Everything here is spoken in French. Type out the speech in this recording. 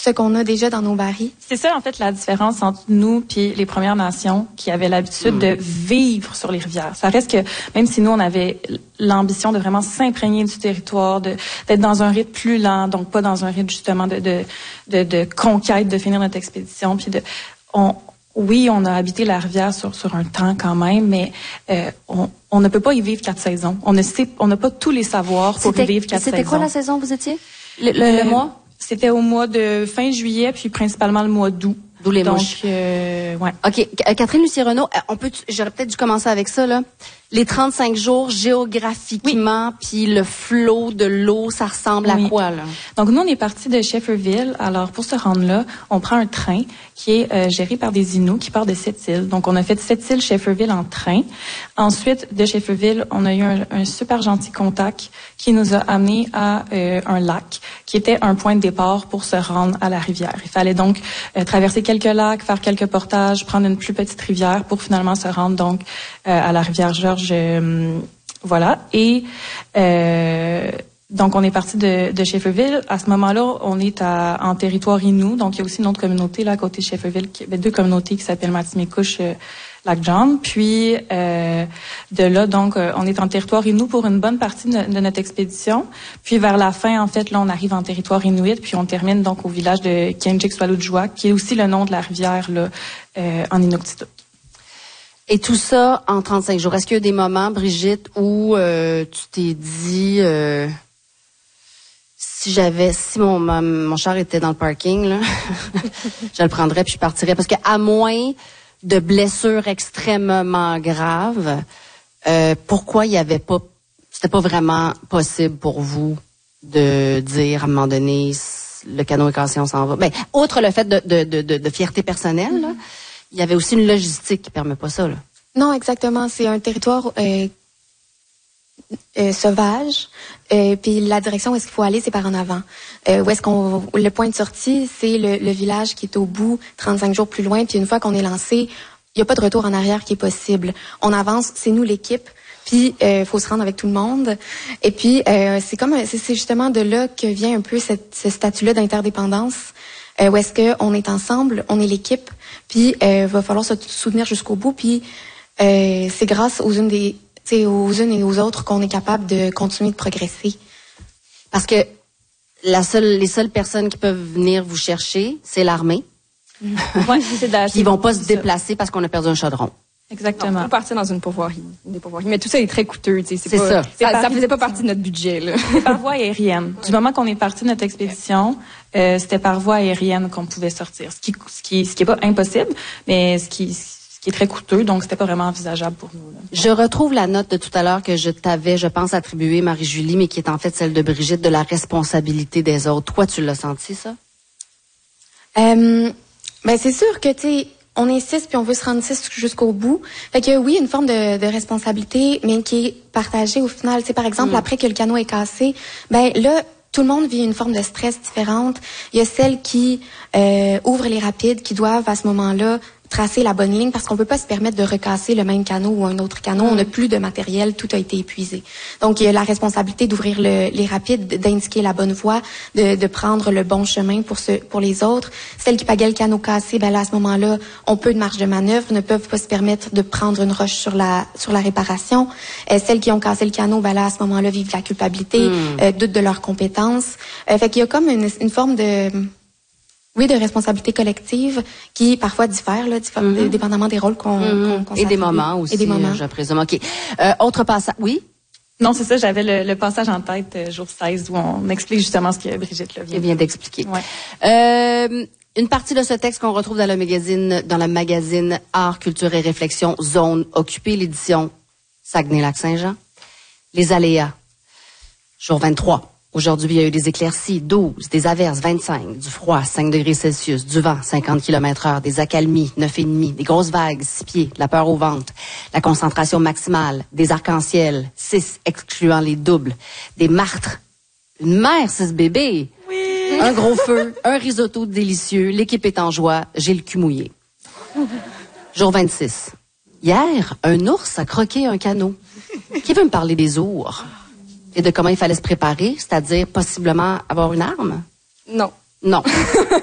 ce qu'on a déjà dans nos barils. C'est ça, en fait, la différence entre nous puis les Premières Nations qui avaient l'habitude de vivre sur les rivières. Ça reste que, même si nous, on avait l'ambition de vraiment s'imprégner du territoire, d'être dans un rythme plus lent, donc pas dans un rythme, justement, de conquête, de finir notre expédition, puis oui, on a habité la rivière sur un temps quand même, mais on ne peut pas y vivre 4 saisons. On n'a pas tous les savoirs pour y vivre 4 saisons. C'était quoi la saison où vous étiez? Le mois? C'était au mois de fin juillet, puis principalement le mois d'août. D'où les mouches. Ouais. OK. Catherine Lucier-Renaud, j'aurais peut-être dû commencer avec ça, là. Les 35 jours géographiquement, puis le flot de l'eau, ça ressemble à quoi, là? Donc, nous, on est parti de Shefferville. Alors, pour se rendre là, on prend un train qui est géré par des Inuits qui part de Sept-Îles. Donc, on a fait Sept-Îles, Shefferville en train. Ensuite, de Shefferville, on a eu un super gentil contact qui nous a amené à un lac qui était un point de départ pour se rendre à la rivière. Il fallait donc traverser quelques lacs, faire quelques portages, prendre une plus petite rivière pour finalement se rendre donc à la rivière Georges. Voilà. Et donc, on est parti de Shefferville. À ce moment-là, on est en territoire Innu. Donc, il y a aussi une autre communauté là à côté de Shefferville, deux communautés qui s'appellent Matimekouche, Lac John. Puis, de là, donc, on est en territoire Innu pour une bonne partie de notre expédition. Puis, vers la fin, en fait, là, on arrive en territoire Inuit. Puis, on termine donc au village de Kinjik-Swalujjuaq, qui est aussi le nom de la rivière là en Inuktitut. Et tout ça en 35 jours. Est-ce qu'il y a des moments, Brigitte, où tu t'es dit si mon char était dans le parking, là, je le prendrais puis je partirais. Parce que à moins de blessures extrêmement graves, pourquoi il y avait pas, c'était pas vraiment possible pour vous de dire à un moment donné le canot est cassé, on s'en va. Ben, outre le fait de fierté personnelle, là, il y avait aussi une logistique qui permet pas ça, là. Non, exactement. C'est un territoire sauvage. Puis la direction où est-ce qu'il faut aller, c'est par en avant. Le point de sortie, c'est le village qui est au bout, 35 jours plus loin. Puis une fois qu'on est lancé, il n'y a pas de retour en arrière qui est possible. On avance, c'est nous l'équipe. Puis faut se rendre avec tout le monde. Et puis c'est justement de là que vient un peu ce statut-là d'interdépendance. Où est-ce qu'on est ensemble, on est l'équipe, puis va falloir se soutenir jusqu'au bout, puis c'est grâce aux unes et aux autres qu'on est capable de continuer de progresser. Parce que les seules personnes qui peuvent venir vous chercher, c'est l'armée. Ouais, ils vont pas se déplacer parce qu'on a perdu un chaudron. Exactement. On peut partir dans une pourvoirie. Mais tout ça est très coûteux. C'est ça. Ça faisait pas partie de notre budget, là. C'est par voie aérienne. Du moment qu'on est parti de notre expédition, c'était par voie aérienne qu'on pouvait sortir. Ce qui est pas impossible, mais ce qui est très coûteux, donc c'était pas vraiment envisageable pour nous, là. Je retrouve la note de tout à l'heure que je t'avais, je pense, attribuée, Marie-Julie, mais qui est en fait celle de Brigitte, de la responsabilité des autres. Toi, tu l'as senti, ça? Ben, c'est sûr que, on est 6 puis on veut se rendre 6 jusqu'au bout. Fait que oui, une forme de responsabilité, mais qui est partagée au final. Par exemple, après que le canot est cassé, ben là, tout le monde vit une forme de stress différente. Il y a celles qui ouvrent les rapides, qui doivent à ce moment-là tracer la bonne ligne parce qu'on peut pas se permettre de recasser le même canot ou un autre canot. On n'a plus de matériel, tout a été épuisé. Donc, il y a la responsabilité d'ouvrir les rapides, d'indiquer la bonne voie, de prendre le bon chemin pour les autres. Celles qui pagaient le canot cassé, ben là, à ce moment-là, ont peu de marge de manœuvre, ne peuvent pas se permettre de prendre une roche sur la réparation. Celles qui ont cassé le canot, ben là, à ce moment-là, vivent la culpabilité, doutent de leurs compétences. Fait qu'il y a comme une forme de responsabilité collective qui parfois diffère, là, dépendamment des rôles qu'on et des moments aussi, je présume. OK. Autre passage, oui? Non, c'est ça, j'avais le passage en tête, jour 16, où on explique justement ce que Brigitte vient d'expliquer. Ouais. Une partie de ce texte qu'on retrouve dans le magazine Art, Culture et Réflexion, Zone Occupée, l'édition Saguenay-Lac-Saint-Jean. Les aléas. Jour 23. Aujourd'hui, il y a eu des éclaircies, 12, des averses, 25, du froid, 5 degrés Celsius, du vent, 50 km/h, des accalmies, 9,5, des grosses vagues, 6 pieds, de la peur au ventre, la concentration maximale, des arcs-en-ciel, 6 excluant les doubles, des martres, une mère, 6 bébés, oui. Un gros feu, un risotto délicieux, l'équipe est en joie, j'ai le cul mouillé. Jour 26. Hier, un ours a croqué un canot. Qui veut me parler des ours? Et de comment il fallait se préparer, c'est-à-dire possiblement avoir une arme? Non. Non.